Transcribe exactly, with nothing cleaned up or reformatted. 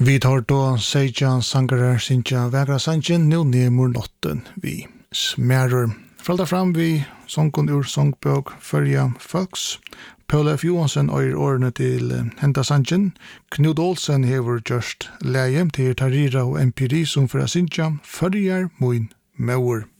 Vi tar då Sejan Sangarar Sintja Vägra Sanchen nu nemur notten vi smärur. Fralda fram vi sångon ur sångbok Förja Folks. Paula F. Johansen øyer årene til Henda Sanchen. Knud Olsen hever just leie til Tarira og Empiri som fra Sintja Förjar Moin Mauer.